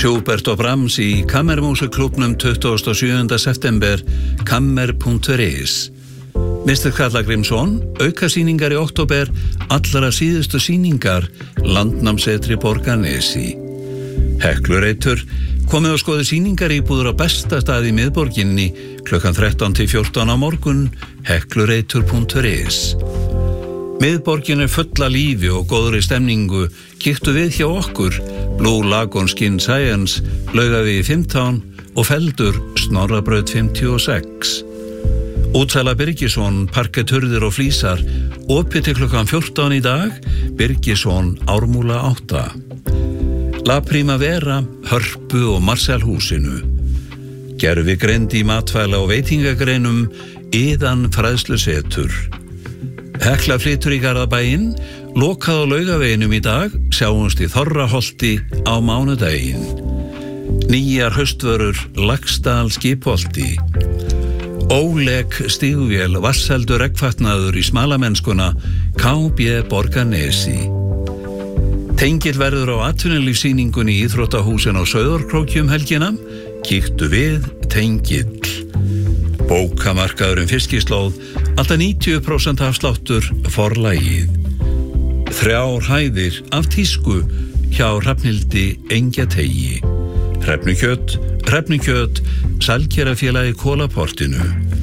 Schubert og Brahms í Kammermúsikklúbbnum 27. september, kammer.is. Mr. Karla Grímsson, aukasýningar í október, allra síðustu sýningar, Landnámsetri Borgarnesi. Heklureitur, komið og skoði sýningar íbúður á besta stað í miðborginni klukkan 13 til 14 á morgun, heklureitur.is. Miðborgin full af lífi og góðri stemningu, kíktu við hjá okkur, Blue Lagoon Skin Science, Laugavegi 15 og Feldur, Snorrabraut 56. Útsala Birgisson, parketturðir og flísar, opið til klukkan 14 í dag, Birgisson, Ármúla 8. La Primavera, Hörpu og Marselhúsinu. Gervigreind í matvæla og veitingagreinum, Iðan fræðslusetur. Hekla flytur í Garðabæinn, lokað á Laugaveginum í dag, sjáumst í Þorraholti á mánudaginn. Nýjar haustvörur, Laxdal Skipholti. Óleg stígvél, vasseldur eggfatnaður í smalamennskuna, KB Borgarnesi. Tengill verður á atvinnulífsýningunni í Íþróttahúsin á Sauðárkróki helgina, kíktu við Tengill. Bókamarkaðurinn Fiskislóð, alltaf 90% afsláttur Forlagið. 3 hæðir af tísku hjá Hrafnhildi Engjateigi. Hrefnukjöt, Salgerafélagi Kólaportinu.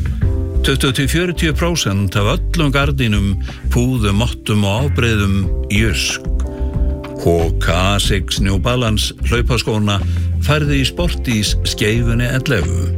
20-40% af öllum gardinum, púðum, mottum og ábreiðum Jysk. HK6 New Balance hlaupaskóna færði í Sportís Skeifunni 11.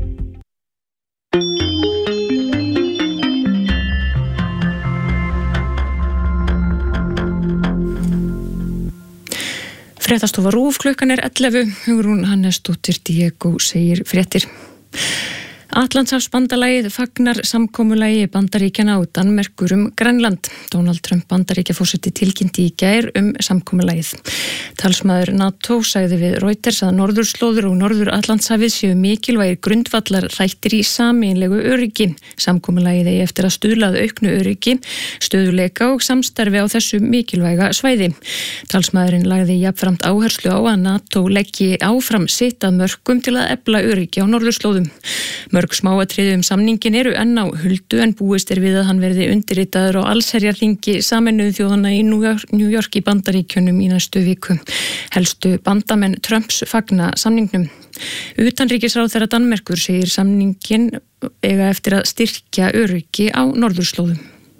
Fréttastofa RÚV, klukkan 11, Hugrún Hannesdóttir, Diego segir fréttir. Atlantshafsbandalagið fagnar samkomulagi Bandaríkjanna og Danmerkur Grænland. Donald Trump Bandaríkjaforseti tilkynnti í gær samkomulagið. Talsmaður NATO sagði við Reuters að norðurslóður og norður-Atlantshafið séu mikilvægir grundvallar þættir í sameiginlegu öryggi. Samkomulagið eigi eftir að stuðla að auknu öryggi, stöðuleika og samstarfi á þessu mikilvæga svæði. Talsmaðurinn lagði jafnframt áherslu á að NATO leggi áfram sitt að mörkum til að efla öryggi á norðurslóðum. Mörg smáatriði samningin eru enn á huldu en búist við að hann verði undirritaður á allsherjarþingi Sameinuðu þjóðanna í New York í Bandaríkjunum í næstu viku. Helstu bandamenn Trumps fagna samningnum. Utanríkisráðherra Danmerkur segir samningin eiga eftir að styrkja öryggi á norðurslóðum.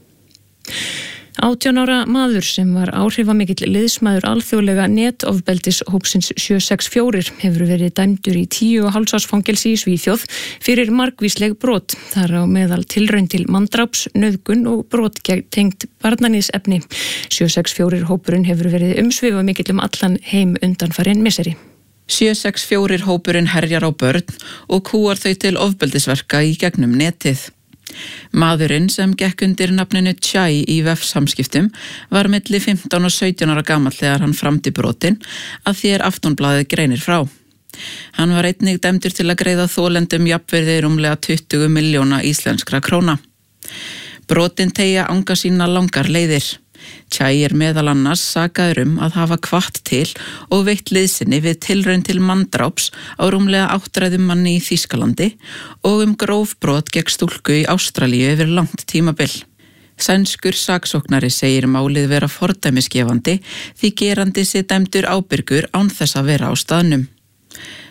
18 ára maður sem var áhrifamikill liðsmaður alþjóðlega netofbeldishópsins 764 hefur verið dæmdur í 10,5 árs fangelsi í Svíþjóð fyrir margvísleg brot, þar á meðal tilraun til manndráps, nauðgun og brot tengt barnaníðsefni. 764 hópurinn hefur verið umsvifamikill allan heim undanfarin misseri. 764 hópurinn herjar á börn og kúar þau til ofbeldisverka í gegnum netið. Maðurinn sem gekk undir nafninu Chai í vefsamskiptum var milli 15 og 17 ára gamall þegar hann framdi brotin að því Aftonblaðið greinir frá. Hann var einnig dæmdur til að greiða þolendum jafnvirði rúmlega 20 milljóna íslenskra króna. Brotin teygja anga sína langar leiðir. Chai meðal annars sakaður að hafa hvatt til og veitt liðsinni við tilraun til manndráps á rúmlega 8 manni í Þýskalandi og gróf brot gegn stúlku í Ástralíu yfir langt tímabil. Sænskur saksóknari segir málið vera fordæmisgefandi því gerandi sé dæmdur ábyrgur án þess að vera á staðnum.